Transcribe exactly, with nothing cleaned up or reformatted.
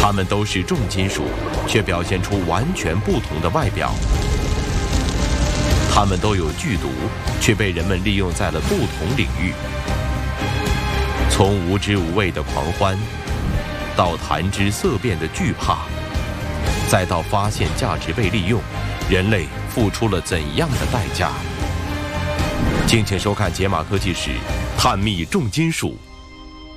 它们都是重金属，却表现出完全不同的外表。它们都有剧毒，却被人们利用在了不同领域。从无知无畏的狂欢，到谈之色变的惧怕，再到发现价值被利用，人类付出了怎样的代价？敬请收看解码科技史，探秘重金属。